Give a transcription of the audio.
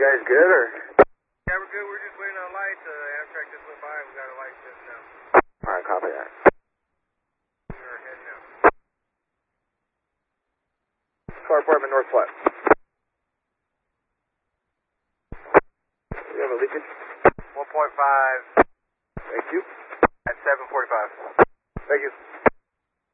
guys good, or? Yeah, we're good. We're just waiting on lights. Amtrak just went by. We got a light just now. Alright, copy that. We're heading now. Car apartment north flat. You have a leakage? 1.5 Thank you. at 7:45. Thank you.